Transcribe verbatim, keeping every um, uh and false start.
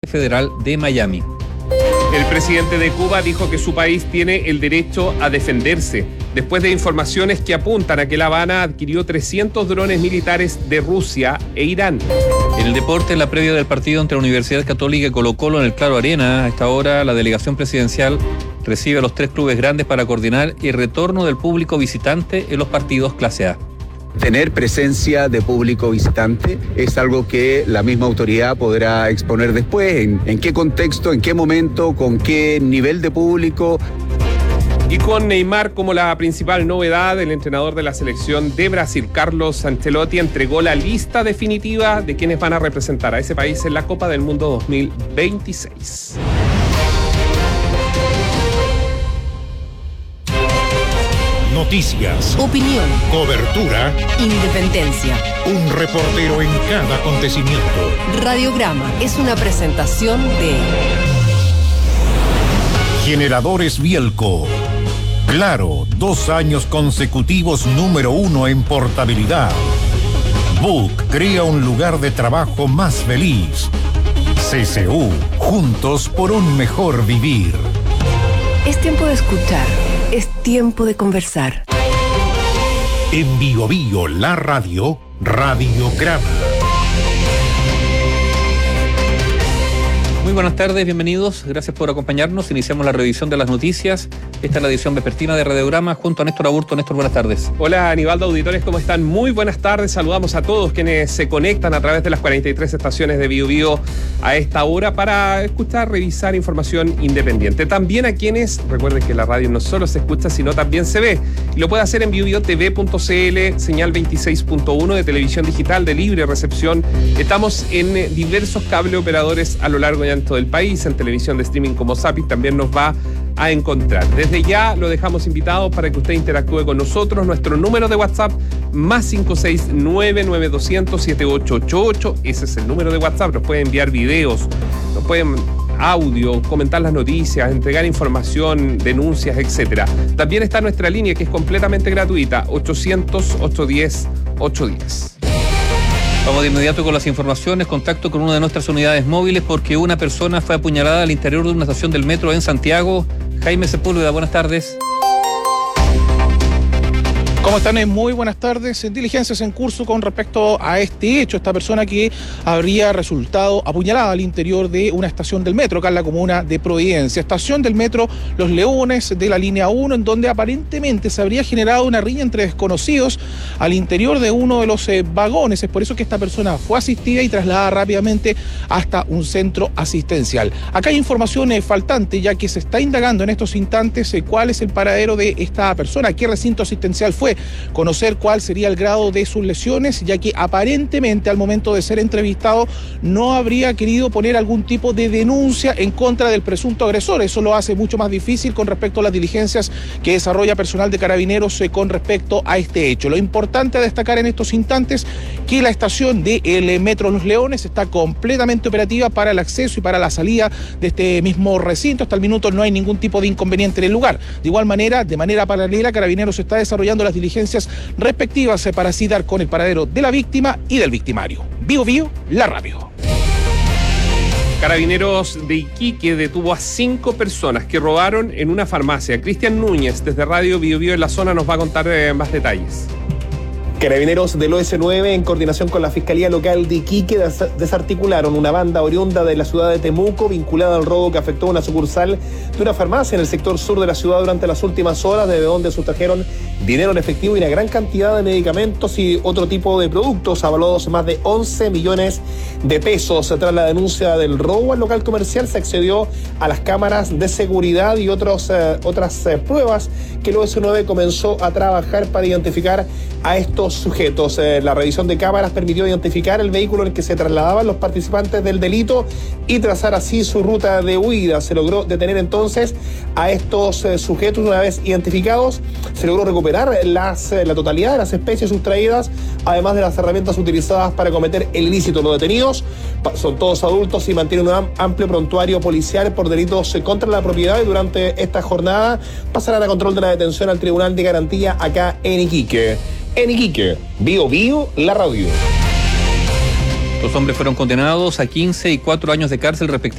Federal de Miami. El presidente de Cuba dijo que su país tiene el derecho a defenderse, después de informaciones que apuntan a que La Habana adquirió trescientos drones militares de Rusia e Irán. En el deporte, en la previa del partido entre la Universidad Católica y Colo-Colo en el Claro Arena, a esta hora la delegación presidencial recibe a los tres clubes grandes para coordinar el retorno del público visitante en los partidos clase A. Tener presencia de público visitante es algo que la misma autoridad podrá exponer después, en, en qué contexto, en qué momento, con qué nivel de público. Y con Neymar como la principal novedad, el entrenador de la selección de Brasil, Carlos Ancelotti, entregó la lista definitiva de quienes van a representar a ese país en la Copa del Mundo dos mil veintiséis. Noticias, opinión, cobertura, independencia. Un reportero en cada acontecimiento. Radiograma es una presentación de Generadores Bielco. Claro, dos años consecutivos número uno en portabilidad. Book crea un lugar de trabajo más feliz. C C U, juntos por un mejor vivir. Es tiempo de escuchar. Es tiempo de conversar. En Bio Bio, la radio, Radiograma. Muy buenas tardes, bienvenidos, gracias por acompañarnos. Iniciamos la revisión de las noticias. Esta es la edición vespertina de Radiograma junto a Néstor Aburto. Néstor, buenas tardes. Hola, Aníbaldo, auditores, ¿cómo están? Muy buenas tardes, saludamos a todos quienes se conectan a través de las cuarenta y tres estaciones de Bio Bio a esta hora para escuchar, revisar información independiente. También a quienes, recuerden que la radio no solo se escucha, sino también se ve. Y lo puede hacer en bio bio t v punto c l, señal veintiséis punto uno de televisión digital de libre recepción. Estamos en diversos cable operadores a lo largo y ancho del país, en televisión de streaming como Zapping también nos va a encontrar. Desde ya lo dejamos invitado para que usted interactúe con nosotros. Nuestro número de WhatsApp, más cinco seis nueve nueve dos cero cero siete ocho ocho ocho. Ese es el número de WhatsApp. Nos puede enviar videos, nos pueden audio, comentar las noticias, entregar información, denuncias, etcétera. También está nuestra línea que es completamente gratuita, ochocientos, ochocientos diez, ochocientos diez. Vamos de inmediato con las informaciones. Contacto con una de nuestras unidades móviles porque una persona fue apuñalada al interior de una estación del metro en Santiago. Jaime Sepúlveda, buenas tardes. ¿Cómo están? Muy buenas tardes. Diligencias en curso con respecto a este hecho. Esta persona que habría resultado apuñalada al interior de una estación del metro, acá en la comuna de Providencia. Estación del metro Los Leones de la línea uno, en donde aparentemente se habría generado una riña entre desconocidos al interior de uno de los eh, vagones. Es por eso que esta persona fue asistida y trasladada rápidamente hasta un centro asistencial. Acá hay información eh, faltante, ya que se está indagando en estos instantes eh, cuál es el paradero de esta persona, qué recinto asistencial fue, conocer cuál sería el grado de sus lesiones, ya que aparentemente al momento de ser entrevistado no habría querido poner algún tipo de denuncia en contra del presunto agresor. Eso lo hace mucho más difícil con respecto a las diligencias que desarrolla personal de Carabineros eh, con respecto a este hecho. Lo importante a destacar en estos instantes que la estación del metro Los Leones está completamente operativa para el acceso y para la salida de este mismo recinto. Hasta el minuto no hay ningún tipo de inconveniente en el lugar. De igual manera, de manera paralela, Carabineros está desarrollando las diligencias respectivas para así dar con el paradero de la víctima y del victimario. Bio Bio, la radio. Carabineros de Iquique detuvo a cinco personas que robaron en una farmacia. Cristian Núñez, desde Radio Bio Bio en la zona, nos va a contar eh, más detalles. Carabineros del O S nueve, en coordinación con la Fiscalía Local de Iquique, des- desarticularon una banda oriunda de la ciudad de Temuco vinculada al robo que afectó una sucursal de una farmacia en el sector sur de la ciudad durante las últimas horas, desde donde sustrajeron dinero en efectivo y una gran cantidad de medicamentos y otro tipo de productos, avalados más de once millones de pesos. Tras la denuncia del robo al local comercial, se accedió a las cámaras de seguridad y otros, eh, otras eh, pruebas que el O S nueve comenzó a trabajar para identificar a estos sujetos. Eh, la revisión de cámaras permitió identificar el vehículo en el que se trasladaban los participantes del delito y trazar así su ruta de huida. Se logró detener entonces a estos eh, sujetos. Una vez identificados, se logró recuperar las, eh, la totalidad de las especies sustraídas, además de las herramientas utilizadas para cometer el ilícito. Los detenidos son todos adultos y mantienen un amplio prontuario policial por delitos contra la propiedad, y durante esta jornada pasarán a control de la detención al Tribunal de Garantía acá en Iquique. En Iquique, Bio Bio, la radio. Los hombres fueron condenados a quince y cuatro años de cárcel respectivamente